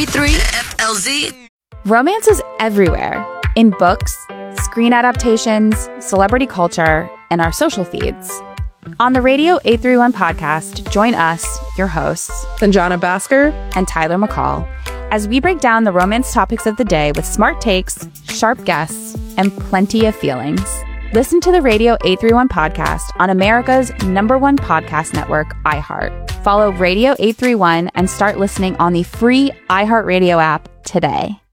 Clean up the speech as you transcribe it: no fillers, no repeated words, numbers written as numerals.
93.3 FLZ. Romance is everywhere, in books, screen adaptations, celebrity culture, and our social feeds. On the Radio 831 podcast, join us, your hosts, Sanjana Bhaskar and Tyler McCall, as we break down the romance topics of the day with smart takes, sharp guests, and plenty of feelings. Listen to the Radio 831 podcast on America's #1 podcast network, iHeart. Follow Radio 831 and start listening on the free iHeartRadio app today.